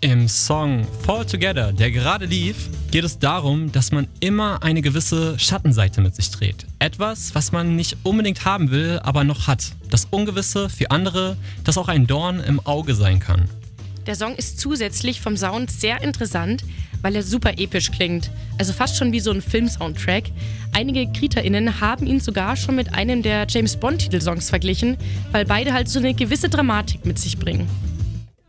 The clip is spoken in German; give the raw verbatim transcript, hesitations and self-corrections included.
Im Song Fall Together, der gerade lief, geht es darum, dass man immer eine gewisse Schattenseite mit sich trägt. Etwas, was man nicht unbedingt haben will, aber noch hat. Das Ungewisse für andere, das auch ein Dorn im Auge sein kann. Der Song ist zusätzlich vom Sound sehr interessant, weil er super episch klingt. Also fast schon wie so ein Film-Soundtrack. Einige KritikerInnen haben ihn sogar schon mit einem der James-Bond-Titelsongs verglichen, weil beide halt so eine gewisse Dramatik mit sich bringen.